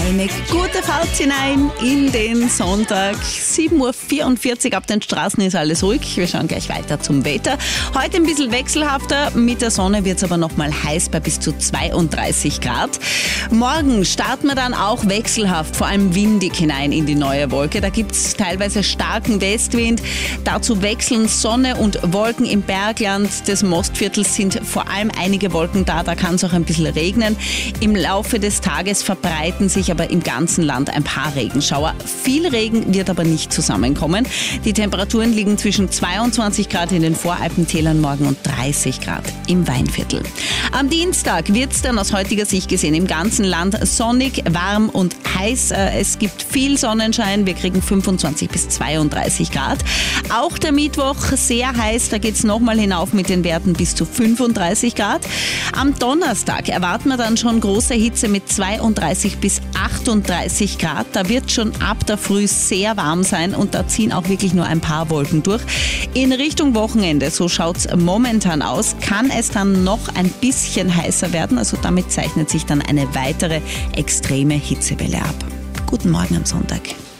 Eine gute Fahrt hinein in den Sonntag. 7:44 Uhr, auf den Straßen ist alles ruhig. Wir schauen gleich weiter zum Wetter. Heute ein bisschen wechselhafter. Mit der Sonne wird es aber noch mal heiß bei bis zu 32 Grad. Morgen starten wir dann auch wechselhaft, vor allem windig hinein in die neue Wolke. Da gibt es teilweise starken Westwind. Dazu wechseln Sonne und Wolken im Bergland des Mostviertels, sind vor allem einige Wolken da. Da kann es auch ein bisschen regnen. Im Laufe des Tages verbreiten sich aber im ganzen Land ein paar Regenschauer. Viel Regen wird aber nicht zusammenkommen. Die Temperaturen liegen zwischen 22 Grad in den Voralpentälern morgen und 30 Grad im Weinviertel. Am Dienstag wird es dann aus heutiger Sicht gesehen im ganzen Land sonnig, warm und heiß. Es gibt viel Sonnenschein. Wir kriegen 25 bis 32 Grad. Auch der Mittwoch sehr heiß. Da geht es nochmal hinauf mit den Werten bis zu 35 Grad. Am Donnerstag erwarten wir dann schon große Hitze mit 32 bis 38 Grad. Da wird schon ab der Früh sehr warm sein und da ziehen auch wirklich nur ein paar Wolken durch. In Richtung Wochenende, so schaut es momentan aus, kann es dann noch ein bisschen heißer werden. Also damit zeichnet sich dann eine weitere extreme Hitzewelle ab. Guten Morgen am Sonntag.